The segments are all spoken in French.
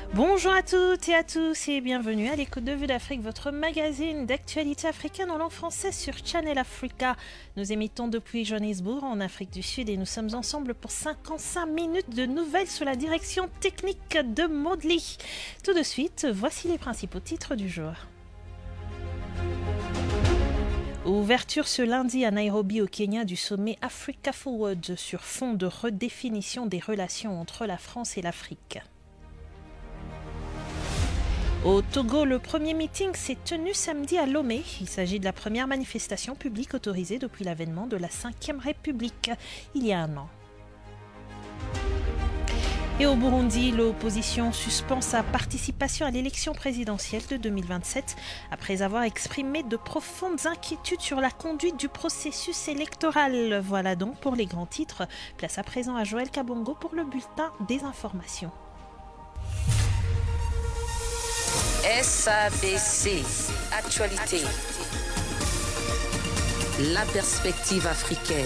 Bonjour à toutes et à tous et bienvenue à l'écoute de Vue d'Afrique, votre magazine d'actualité africaine en langue française sur Channel Africa. Nous émettons depuis Johannesburg en Afrique du Sud et nous sommes ensemble pour 55 minutes de nouvelles sous la direction technique de Maudely. Tout de suite, voici les principaux titres du jour. Ouverture ce lundi à Nairobi au Kenya du sommet Africa Forward sur fond de redéfinition des relations entre la France et l'Afrique. Au Togo, le premier meeting s'est tenu samedi à Lomé. Il s'agit de la première manifestation publique autorisée depuis l'avènement de la Ve République, il y a un an. Et au Burundi, l'opposition suspend sa participation à l'élection présidentielle de 2027 après avoir exprimé de profondes inquiétudes sur la conduite du processus électoral. Voilà donc pour les grands titres. Place à présent à Joël Kabongo pour le bulletin des informations. SABC, actualité. La perspective africaine.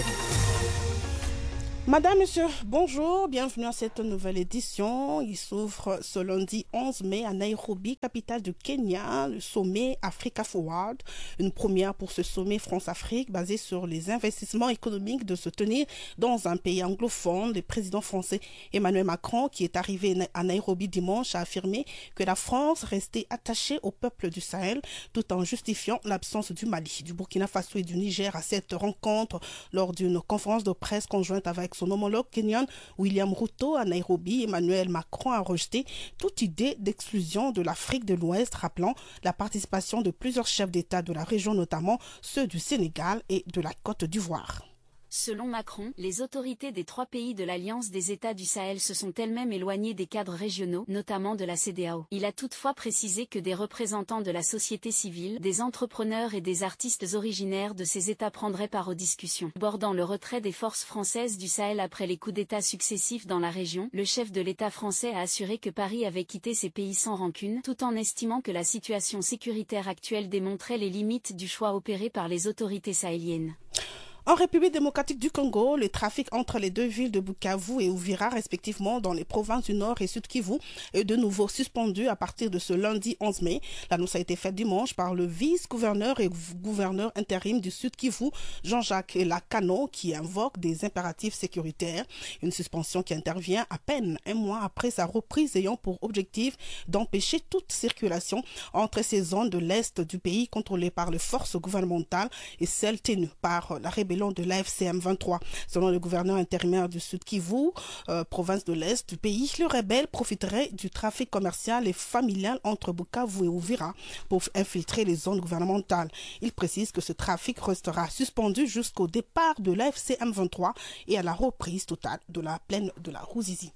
Madame, Monsieur, bonjour, bienvenue à cette nouvelle édition. Il s'ouvre ce lundi 11 mai à Nairobi, capitale du Kenya, le sommet Africa Forward. Une première pour ce sommet France-Afrique basé sur les investissements économiques de se tenir dans un pays anglophone. Le président français Emmanuel Macron, qui est arrivé à Nairobi dimanche, a affirmé que la France restait attachée au peuple du Sahel tout en justifiant l'absence du Mali, du Burkina Faso et du Niger à cette rencontre lors d'une conférence de presse conjointe avec son homologue kenyan William Ruto à Nairobi. Emmanuel Macron a rejeté toute idée d'exclusion de l'Afrique de l'Ouest, rappelant la participation de plusieurs chefs d'État de la région, notamment ceux du Sénégal et de la Côte d'Ivoire. Selon Macron, les autorités des 3 pays de l'Alliance des États du Sahel se sont elles-mêmes éloignées des cadres régionaux, notamment de la CEDEAO. Il a toutefois précisé que des représentants de la société civile, des entrepreneurs et des artistes originaires de ces États prendraient part aux discussions. Bordant le retrait des forces françaises du Sahel après les coups d'État successifs dans la région, le chef de l'État français a assuré que Paris avait quitté ces pays sans rancune, tout en estimant que la situation sécuritaire actuelle démontrait les limites du choix opéré par les autorités sahéliennes. En République démocratique du Congo, le trafic entre les deux villes de Bukavu et Uvira, respectivement dans les provinces du Nord et Sud Kivu, est de nouveau suspendu à partir de ce lundi 11 mai. L'annonce a été faite dimanche par le vice-gouverneur et gouverneur intérim du Sud Kivu, Jean-Jacques Lacano, qui invoque des impératifs sécuritaires. Une suspension qui intervient à peine un mois après sa reprise, ayant pour objectif d'empêcher toute circulation entre ces zones de l'Est du pays contrôlées par les forces gouvernementales et celles tenues par la rébellion de l'AFCM 23. Selon le gouverneur intérimaire du Sud Kivu, province de l'Est du pays, le rebelle profiterait du trafic commercial et familial entre Bukavu et Uvira pour infiltrer les zones gouvernementales. Il précise que ce trafic restera suspendu jusqu'au départ de l'AFCM 23 et à la reprise totale de la plaine de la Ruzizi.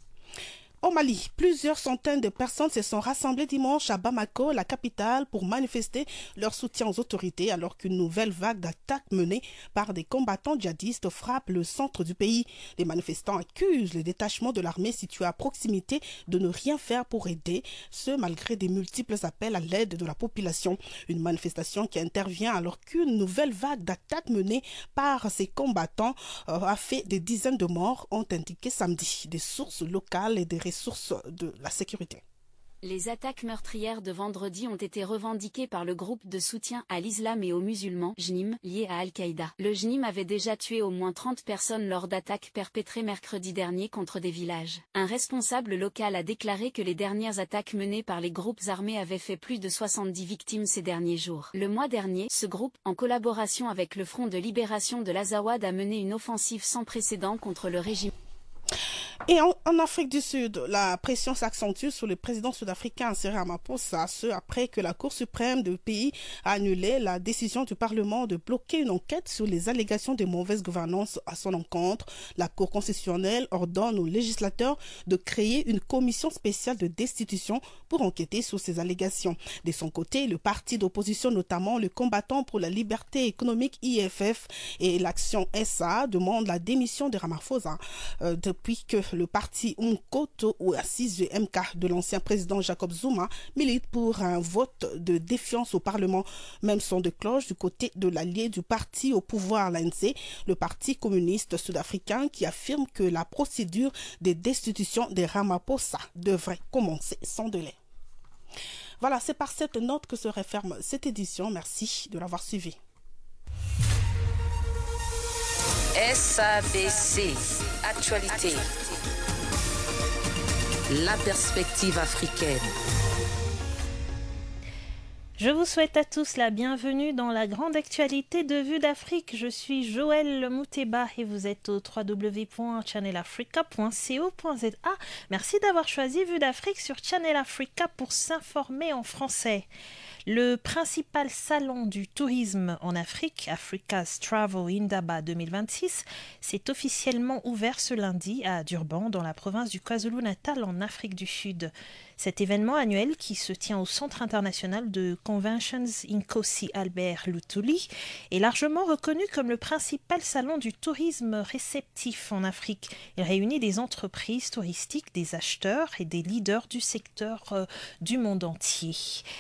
Au Mali, plusieurs centaines de personnes se sont rassemblées dimanche à Bamako, la capitale, pour manifester leur soutien aux autorités alors qu'une nouvelle vague d'attaques menées par des combattants djihadistes frappe le centre du pays. Les manifestants accusent le détachement de l'armée situé à proximité de ne rien faire pour aider, ce malgré des multiples appels à l'aide de la population. Une manifestation qui intervient alors qu'une nouvelle vague d'attaques menées par ces combattants a fait des dizaines de morts, ont indiqué samedi des sources locales et des ressources de la sécurité. Les attaques meurtrières de vendredi ont été revendiquées par le groupe de soutien à l'islam et aux musulmans, JNIM, lié à Al-Qaïda. Le JNIM avait déjà tué au moins 30 personnes lors d'attaques perpétrées mercredi dernier contre des villages. Un responsable local a déclaré que les dernières attaques menées par les groupes armés avaient fait plus de 70 victimes ces derniers jours. Le mois dernier, ce groupe, en collaboration avec le Front de libération de l'Azawad, a mené une offensive sans précédent contre le régime. Et en Afrique du Sud, la pression s'accentue sur le président sud-africain Cyril Ramaphosa, ce après que la Cour suprême du pays a annulé la décision du Parlement de bloquer une enquête sur les allégations de mauvaise gouvernance à son encontre. La Cour constitutionnelle ordonne aux législateurs de créer une commission spéciale de destitution pour enquêter sur ces allégations. De son côté, le parti d'opposition, notamment le combattant pour la liberté économique IFF et l'Action SA, demande la démission de Ramaphosa depuis que le parti Umkhonto ou assise MK de l'ancien président Jacob Zuma milite pour un vote de défiance au Parlement. Même son de cloche du côté de l'allié du parti au pouvoir, l'ANC, le parti communiste sud-africain, qui affirme que la procédure de destitution de Ramaphosa devrait commencer sans délai. Voilà, c'est par cette note que se referme cette édition. Merci de l'avoir suivi. SABC Actualité. La perspective africaine. Je vous souhaite à tous la bienvenue dans la grande actualité de Vue d'Afrique. Je suis Joël Mouteba et vous êtes au www.channelafrica.co.za. Merci d'avoir choisi Vue d'Afrique sur Channel Africa pour s'informer en français. Le principal salon du tourisme en Afrique, Africa's Travel Indaba 2026, s'est officiellement ouvert ce lundi à Durban, dans la province du KwaZulu-Natal, en Afrique du Sud. Cet événement annuel, qui se tient au Centre international de Conventions Nkosi Albert Luthuli, est largement reconnu comme le principal salon du tourisme réceptif en Afrique. Il réunit des entreprises touristiques, des acheteurs et des leaders du secteur du monde entier.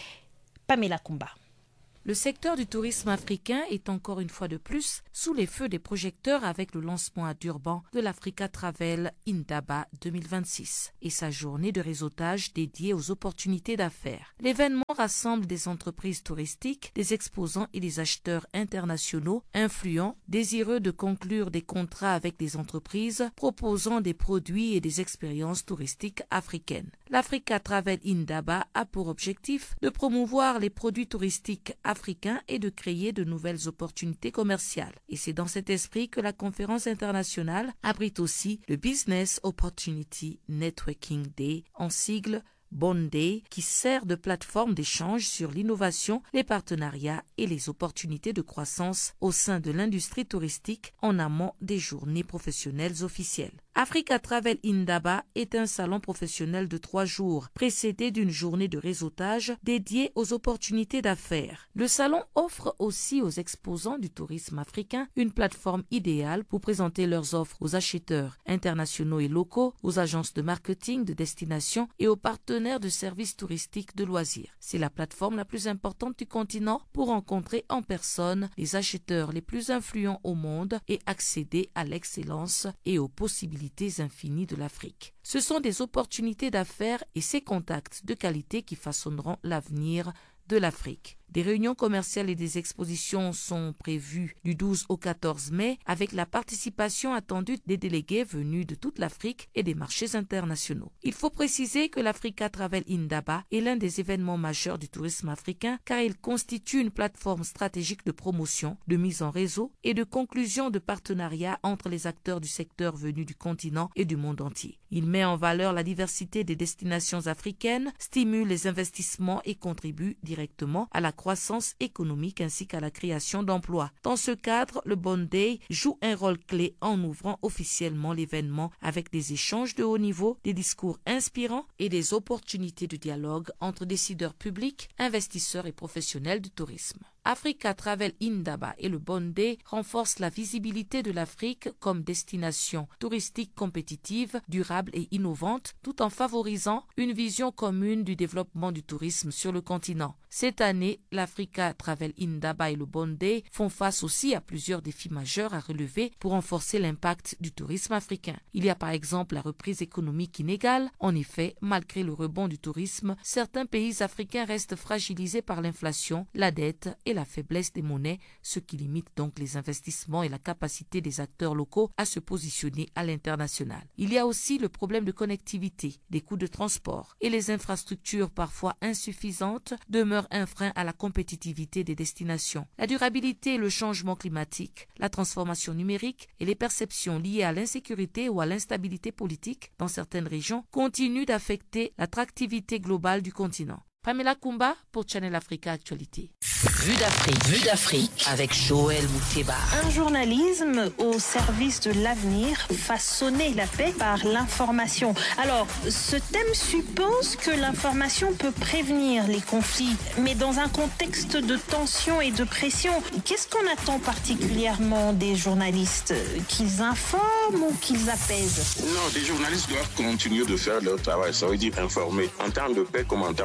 Pamela Kumba. Le secteur du tourisme africain est encore une fois de plus sous les feux des projecteurs avec le lancement à Durban de l'Africa Travel Indaba 2026 et sa journée de réseautage dédiée aux opportunités d'affaires. L'événement rassemble des entreprises touristiques, des exposants et des acheteurs internationaux influents, désireux de conclure des contrats avec des entreprises proposant des produits et des expériences touristiques africaines. L'Africa Travel Indaba a pour objectif de promouvoir les produits touristiques africains et de créer de nouvelles opportunités commerciales. Et c'est dans cet esprit que la conférence internationale abrite aussi le Business Opportunity Networking Day, en sigle Bond Day, qui sert de plateforme d'échange sur l'innovation, les partenariats et les opportunités de croissance au sein de l'industrie touristique en amont des journées professionnelles officielles. Africa Travel Indaba est un salon professionnel de 3 jours, précédé d'une journée de réseautage dédiée aux opportunités d'affaires. Le salon offre aussi aux exposants du tourisme africain une plateforme idéale pour présenter leurs offres aux acheteurs internationaux et locaux, aux agences de marketing de destination et aux partenaires de services touristiques de loisirs. C'est la plateforme la plus importante du continent pour rencontrer en personne les acheteurs les plus influents au monde et accéder à l'excellence et aux possibilités infinies de l'Afrique. Ce sont des opportunités d'affaires et ces contacts de qualité qui façonneront l'avenir de l'Afrique. Des réunions commerciales et des expositions sont prévues du 12 au 14 mai avec la participation attendue des délégués venus de toute l'Afrique et des marchés internationaux. Il faut préciser que l'Africa Travel Indaba est l'un des événements majeurs du tourisme africain car il constitue une plateforme stratégique de promotion, de mise en réseau et de conclusion de partenariats entre les acteurs du secteur venus du continent et du monde entier. Il met en valeur la diversité des destinations africaines, stimule les investissements et contribue directement à la croissance économique ainsi qu'à la création d'emplois. Dans ce cadre, le Bond Day joue un rôle clé en ouvrant officiellement l'événement avec des échanges de haut niveau, des discours inspirants et des opportunités de dialogue entre décideurs publics, investisseurs et professionnels du tourisme. Africa Travel Indaba et le Bond Day renforcent la visibilité de l'Afrique comme destination touristique compétitive, durable et innovante, tout en favorisant une vision commune du développement du tourisme sur le continent. Cette année, l'Africa Travel Indaba et le Bond Day font face aussi à plusieurs défis majeurs à relever pour renforcer l'impact du tourisme africain. Il y a par exemple la reprise économique inégale. En effet, malgré le rebond du tourisme, certains pays africains restent fragilisés par l'inflation, la dette et la faiblesse des monnaies, ce qui limite donc les investissements et la capacité des acteurs locaux à se positionner à l'international. Il y a aussi le problème de connectivité, des coûts de transport et les infrastructures parfois insuffisantes demeurent un frein à la compétitivité des destinations. La durabilité et le changement climatique, la transformation numérique et les perceptions liées à l'insécurité ou à l'instabilité politique dans certaines régions continuent d'affecter l'attractivité globale du continent. Pamela Kumba pour Channel Africa Actualité. Vue d'Afrique avec Joël Mouteba. Un journalisme au service de l'avenir, façonner la paix par l'information. Alors, ce thème suppose que l'information peut prévenir les conflits, mais dans un contexte de tension et de pression. Qu'est-ce qu'on attend particulièrement des journalistes? Qu'ils informent ou qu'ils apaisent? Non, les journalistes doivent continuer de faire leur travail, ça veut dire informer, en temps de paix comme en temps de crise.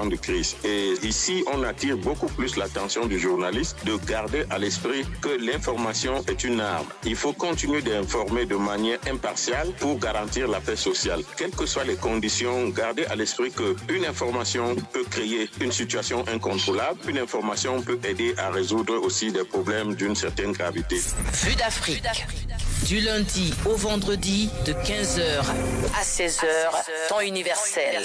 journalistes. Et ici, on attire beaucoup plus l'attention du journaliste de garder à l'esprit que l'information est une arme. Il faut continuer d'informer de manière impartiale pour garantir la paix sociale. Quelles que soient les conditions, gardez à l'esprit qu'une information peut créer une situation incontrôlable. Une information peut aider à résoudre aussi des problèmes d'une certaine gravité. Vue d'Afrique. Du lundi au vendredi de 15h à 16h, temps universel.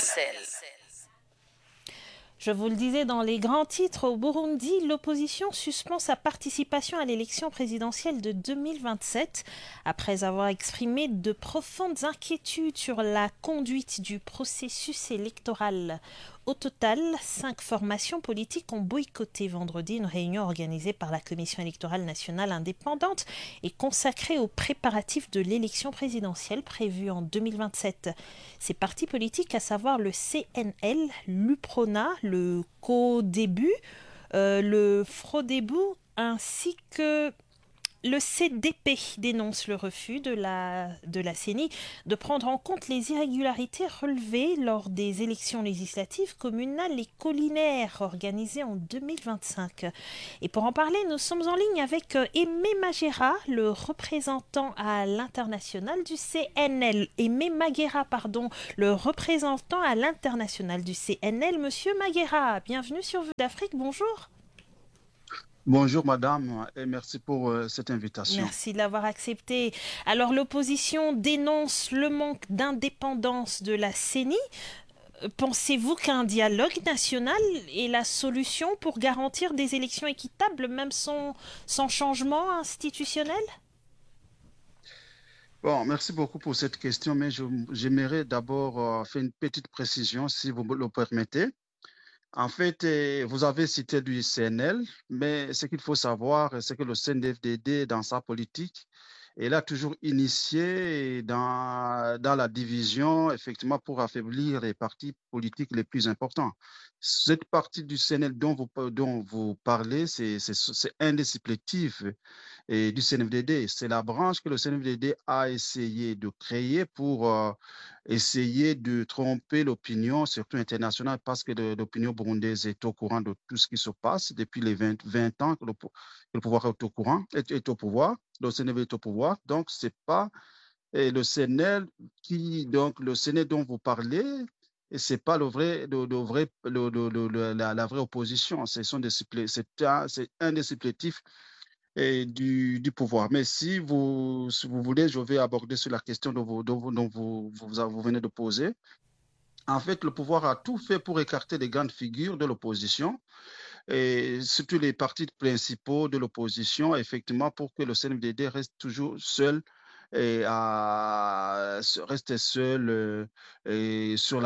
Je vous le disais dans les grands titres, au Burundi, l'opposition suspend sa participation à l'élection présidentielle de 2027 après avoir exprimé de profondes inquiétudes sur la conduite du processus électoral. Au total, 5 formations politiques ont boycotté vendredi une réunion organisée par la Commission électorale nationale indépendante et consacrée aux préparatifs de l'élection présidentielle prévue en 2027. Ces partis politiques, à savoir le CNL, l'UPRONA, le CODEBU, le FRODEBU ainsi que le CDP dénonce le refus de la CENI de prendre en compte les irrégularités relevées lors des élections législatives communales et collinaires organisées en 2025. Et pour en parler, nous sommes en ligne avec Aimé Maghera, le représentant à l'international du CNL. Aimé Maghera, le représentant à l'international du CNL. Monsieur Maghera, bienvenue sur Vue d'Afrique, bonjour. Bonjour madame et merci pour cette invitation. Merci de l'avoir accepté. Alors l'opposition dénonce le manque d'indépendance de la CENI. Pensez-vous qu'un dialogue national est la solution pour garantir des élections équitables, même sans changement institutionnel ? Bon, merci beaucoup pour cette question, mais j'aimerais d'abord faire une petite précision, si vous le permettez. En fait, vous avez cité du CNL, mais ce qu'il faut savoir, c'est que le CNDD-FDD, dans sa politique, il a toujours initié dans la division, effectivement, pour affaiblir les partis politiques les plus importants. Cette partie du CNL dont vous parlez, c'est un des supplétifs du CNDD. C'est la branche que le CNDD a essayé de créer pour essayer de tromper l'opinion, surtout internationale, parce que l'opinion burundaise est au courant de tout ce qui se passe depuis les 20 ans que le pouvoir est au courant, est au pouvoir. Le CNL est au pouvoir, donc c'est pas le CNL le CNL dont vous parlez, et c'est pas la vraie opposition. C'est un des supplétifs du pouvoir. Mais si vous voulez, je vais aborder sur la question dont vous venez de poser. En fait, le pouvoir a tout fait pour écarter les grandes figures de l'opposition, et surtout les partis principaux de l'opposition, effectivement, pour que le CNDD reste toujours seul et reste seul sur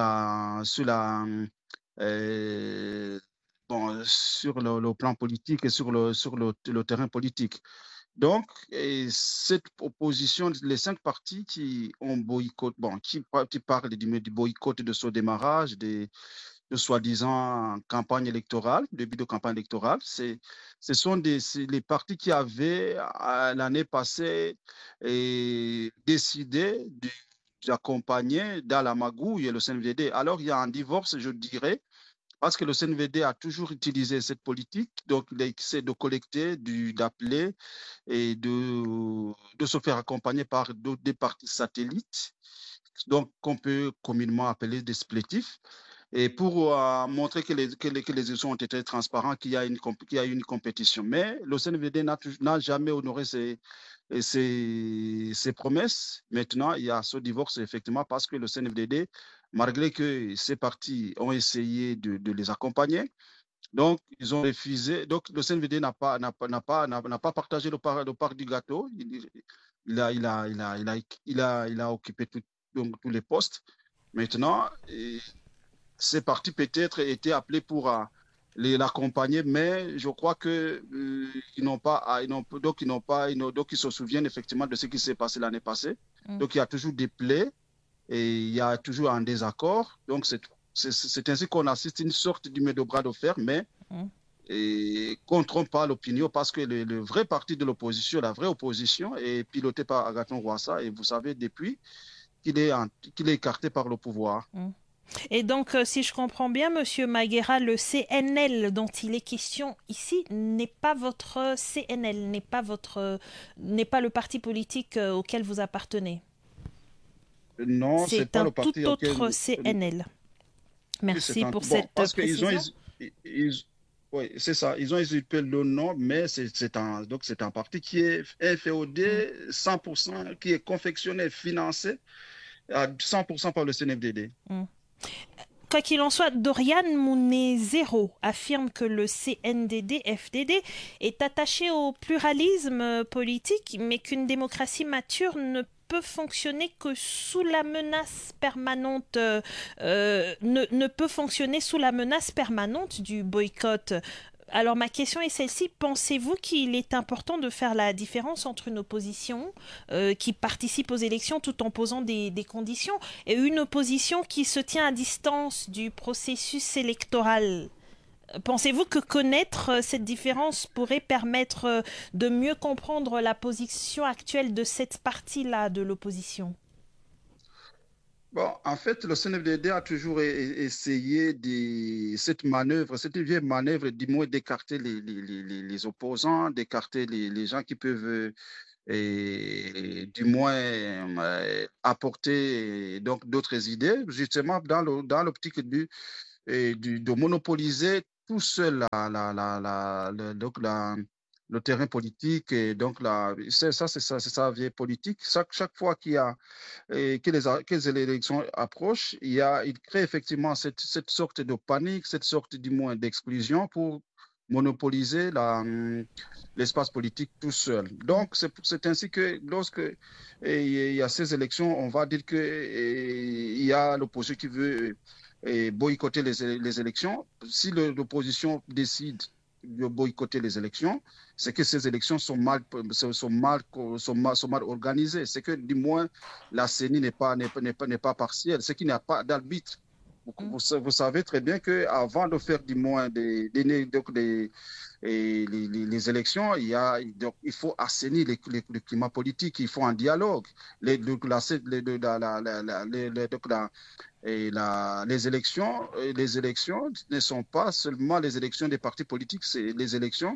le plan politique et sur le terrain politique. Donc, cette opposition, les 5 partis qui ont boycotté, qui parlent du boycott de ce démarrage, de soi-disant campagne électorale, début de campagne électorale, ce sont les partis qui avaient l'année passée décidé d'accompagner dans la magouille le CNDD. Alors, il y a un divorce, je dirais, parce que le CNDD a toujours utilisé cette politique, donc il essaie de collecter, d'appeler et de se faire accompagner par des partis satellites, donc qu'on peut communément appeler des supplétifs. Et pour montrer que les élections ont été transparentes, qu'il y a une compétition. Mais le CNDD n'a jamais honoré ses promesses. Maintenant, il y a ce divorce, effectivement, parce que le CNDD, malgré que ces partis ont essayé de les accompagner, donc ils ont refusé. Donc le CNDD n'a pas partagé le part du gâteau. Il a occupé tous les postes. Maintenant, ces partis peut-être étaient appelés pour l'accompagner, mais je crois que donc ils se souviennent effectivement de ce qui s'est passé l'année passée. Donc il y a toujours des plaies et il y a toujours un désaccord. Donc c'est ainsi qu'on assiste à une sorte de bras de fer, mais qu'on ne trompe pas l'opinion, parce que le vrai parti de l'opposition, la vraie opposition, est piloté par Agathon Rwasa, et vous savez depuis qu'il est écarté par le pouvoir. Et donc, si je comprends bien, Monsieur Maghera, le CNL dont il est question ici n'est pas votre CNL, n'est pas le parti politique auquel vous appartenez. Non, c'est pas le parti tout autre CNL. Merci pour cette précision. Oui, c'est ça. Ils ont usurpé le nom, mais c'est un parti qui est FEOD 100%, qui est confectionné, financé à 100% par le CNFDD. Quoi qu'il en soit, Dorian Mounezero affirme que le CNDD-FDD est attaché au pluralisme politique, mais qu'une démocratie mature ne peut fonctionner que sous la menace permanente, ne peut fonctionner sous la menace permanente du boycott. Alors ma question est celle-ci, pensez-vous qu'il est important de faire la différence entre une opposition qui participe aux élections tout en posant des conditions et une opposition qui se tient à distance du processus électoral? Pensez-vous que connaître cette différence pourrait permettre de mieux comprendre la position actuelle de cette partie-là de l'opposition? Bon, en fait, le CNFDD a toujours essayé cette vieille manœuvre, du moins d'écarter les opposants, d'écarter les gens qui peuvent du moins apporter donc d'autres idées, justement dans l'optique de monopoliser tout seul le terrain politique. Et donc c'est ça vieille politique. Chaque fois que les élections approchent, il crée effectivement cette sorte de panique, cette sorte du moins d'exclusion pour monopoliser l'espace politique tout seul. Donc, c'est ainsi que lorsque il y a ces élections, on va dire qu'il y a l'opposition qui veut boycotter les élections. Si l'opposition décide de boycotter les élections, c'est que ces élections sont mal organisées. C'est que du moins la CENI n'est pas partielle. C'est qu'il n'y a pas d'arbitre. Vous savez très bien qu'avant de faire du moins les élections, il faut assainir le climat politique, il faut un dialogue. Les élections ne sont pas seulement les élections des partis politiques, c'est les élections.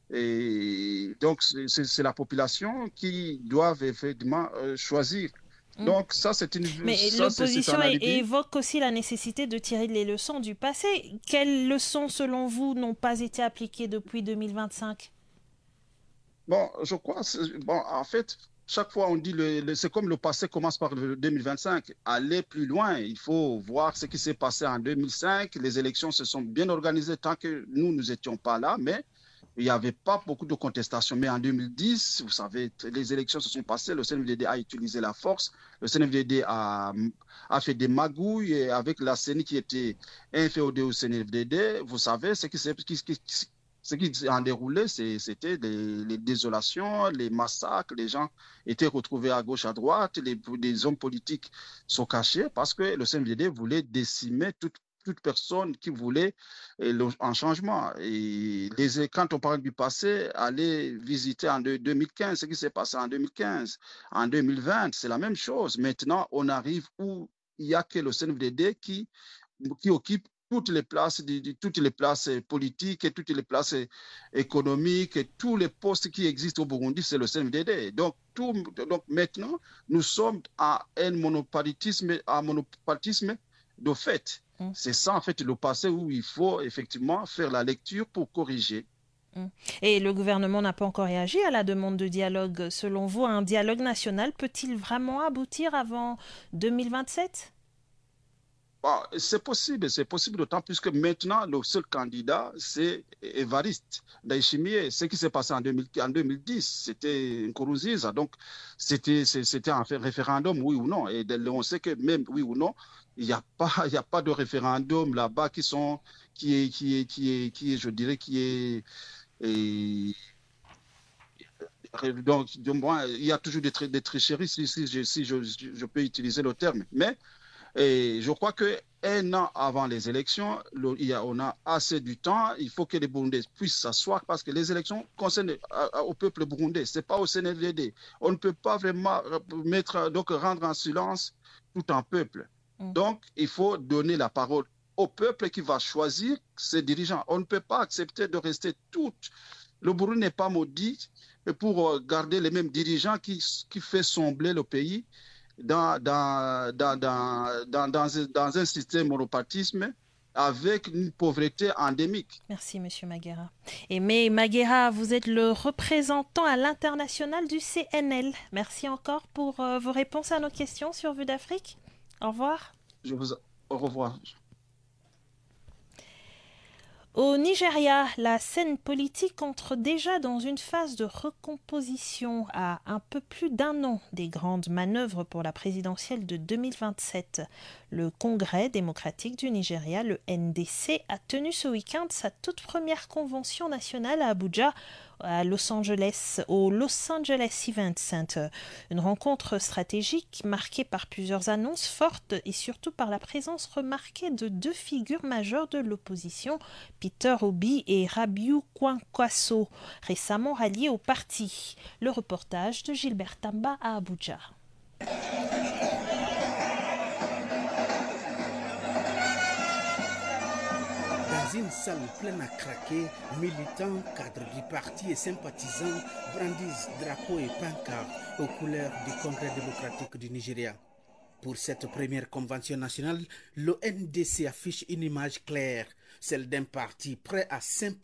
Et donc, c'est la population qui doit effectivement choisir. Donc, ça, c'est une... Mais l'opposition évoque aussi la nécessité de tirer les leçons du passé. Quelles leçons, selon vous, n'ont pas été appliquées depuis 2025? Bon, je crois... en fait, chaque fois, on dit c'est comme le passé commence par le 2025. Aller plus loin, il faut voir ce qui s'est passé en 2005. Les élections se sont bien organisées tant que nous n'étions pas là, mais... il n'y avait pas beaucoup de contestations. Mais en 2010, vous savez, les élections se sont passées, le CNFDD a utilisé la force, le CNFDD a fait des magouilles avec la CENI qui était inféodée au CNFDD. Vous savez, ce qui en déroulé, c'était les désolations, les massacres, les gens étaient retrouvés à gauche, à droite, des hommes politiques sont cachés parce que le CNFDD voulait décimer toute personne qui voulait un changement. Et quand on parle du passé, aller visiter en 2015, ce qui s'est passé en 2015, en 2020, c'est la même chose. Maintenant, on arrive où il n'y a que le CNFDD qui occupe toutes les places politiques et toutes les places économiques et tous les postes qui existent au Burundi, c'est le CNFDD. Donc maintenant, nous sommes à un monopartisme de fait. C'est ça, en fait, le passé où il faut effectivement faire la lecture pour corriger. Et le gouvernement n'a pas encore réagi à la demande de dialogue. Selon vous, un dialogue national peut-il vraiment aboutir avant 2027 ? Bon, c'est possible d'autant plus que maintenant, le seul candidat, c'est Évariste Ndayishimiye. Ce qui s'est passé en 2010, c'était Nkurunziza. Donc, c'était un référendum, oui ou non. Et on sait que même oui ou non, il n'y a pas de référendum là-bas qui est, je dirais, donc, il y a toujours des tricheries, si je peux utiliser le terme. Mais je crois qu'un an avant les élections, on a assez du temps. Il faut que les Burundais puissent s'asseoir parce que les élections concernent au peuple burundais. Ce n'est pas au CNFDD. On ne peut pas vraiment rendre en silence tout un peuple. Donc, il faut donner la parole au peuple qui va choisir ses dirigeants. On ne peut pas accepter de rester Le Burundi n'est pas maudit pour garder les mêmes dirigeants qui fait sombrer le pays dans un système monopathisme avec une pauvreté endémique. Merci, M. Maghera. Et mais Maghera, vous êtes le représentant à l'international du CNL. Merci encore pour vos réponses à nos questions sur Vue d'Afrique. Au revoir. Au revoir. Au Nigeria, la scène politique entre déjà dans une phase de recomposition à un peu plus d'un an des grandes manœuvres pour la présidentielle de 2027. Le Congrès démocratique du Nigeria, le NDC, a tenu ce week-end sa toute première convention nationale à Abuja, au Los Angeles Event Center. Une rencontre stratégique marquée par plusieurs annonces fortes et surtout par la présence remarquée de deux figures majeures de l'opposition, Peter Obi et Rabiu Kwankwaso, récemment ralliés au parti. Le reportage de Gilbert Tamba à Abuja. Dans une salle pleine à craquer, militants, cadres du parti et sympathisants brandissent drapeaux et pancartes aux couleurs du Congrès démocratique du Nigeria. Pour cette première convention nationale, le NDC affiche une image claire, celle d'un parti prêt à s'imposer